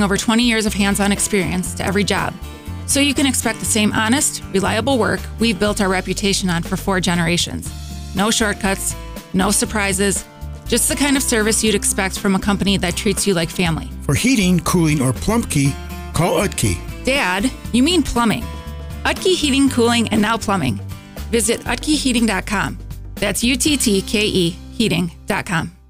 bring over 20 years of hands-on experience to every job. So you can expect the same honest, reliable work we've built our reputation on for 4 generations. No shortcuts, no surprises, just the kind of service you'd expect from a company that treats you like family. For heating, cooling, or Plumbkey, call Utke. Dad, you mean plumbing. Utke Heating, Cooling, and now plumbing. Visit utkeheating.com. That's UTTKE heating.com.